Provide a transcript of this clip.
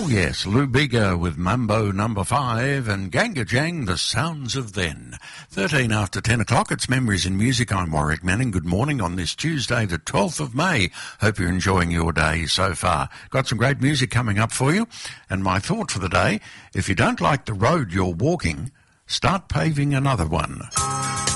Oh yes, Lou Bega with Mambo number 5 and Ganga Jang, The Sounds of Then. 13 after 10 o'clock, it's Memories in Music. I'm Warwick Manning. Good morning on this Tuesday, the 12th of May. Hope you're enjoying your day so far. Got some great music coming up for you. And my thought for the day, if you don't like the road you're walking, start paving another one.